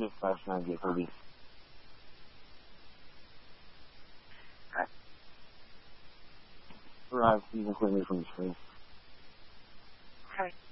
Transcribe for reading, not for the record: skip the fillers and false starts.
shift last night, get Herbie. Arrived, you can clear me from the screen. Okay.